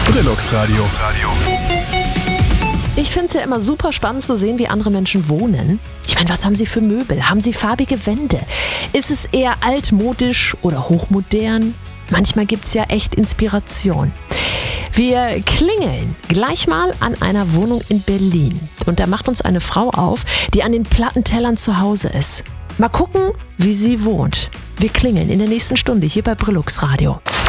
Brillux Radio. Ich finde es ja immer super spannend zu sehen, wie andere Menschen wohnen. Ich meine, was haben sie für Möbel? Haben sie farbige Wände? Ist es eher altmodisch oder hochmodern? Manchmal gibt es ja echt Inspiration. Wir klingeln gleich mal an einer Wohnung in Berlin. Und da macht uns eine Frau auf, die an den Plattentellern zu Hause ist. Mal gucken, wie sie wohnt. Wir klingeln in der nächsten Stunde hier bei Brillux Radio.